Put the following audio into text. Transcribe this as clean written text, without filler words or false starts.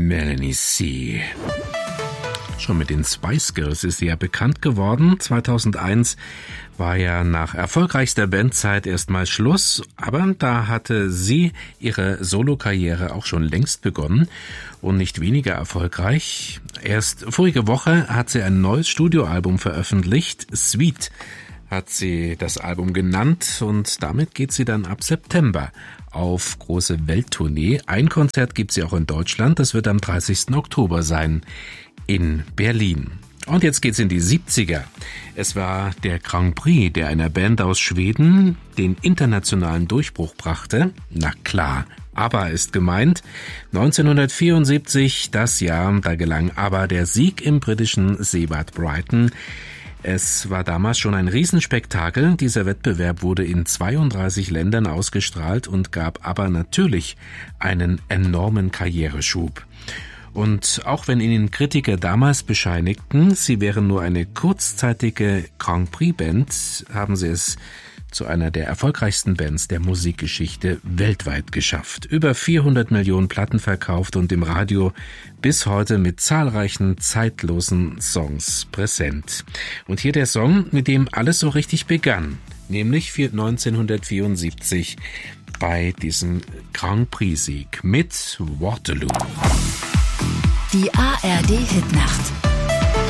Melanie C. Schon mit den Spice Girls ist sie ja bekannt geworden. 2001 war ja nach erfolgreichster Bandzeit erstmal Schluss, aber da hatte sie ihre Solokarriere auch schon längst begonnen und nicht weniger erfolgreich. Erst vorige Woche hat sie ein neues Studioalbum veröffentlicht, Sweet hat sie das Album genannt, und damit geht sie dann ab September auf große Welttournee. Ein Konzert gibt sie auch in Deutschland, das wird am 30. Oktober sein in Berlin. Und jetzt geht's in die 70er. Es war der Grand Prix, der einer Band aus Schweden den internationalen Durchbruch brachte. Na klar, ABBA ist gemeint. 1974, das Jahr, da gelang ABBA der Sieg im britischen Seebad Brighton. Es war damals schon ein Riesenspektakel. Dieser Wettbewerb wurde in 32 Ländern ausgestrahlt und gab ABBA natürlich einen enormen Karriereschub. Und auch wenn ihnen Kritiker damals bescheinigten, sie wären nur eine kurzzeitige Grand Prix-Band, haben sie es zu einer der erfolgreichsten Bands der Musikgeschichte weltweit geschafft. Über 400 Millionen Platten verkauft und im Radio bis heute mit zahlreichen zeitlosen Songs präsent. Und hier der Song, mit dem alles so richtig begann, nämlich für 1974 bei diesem Grand Prix-Sieg mit Waterloo. Die ARD Hitnacht.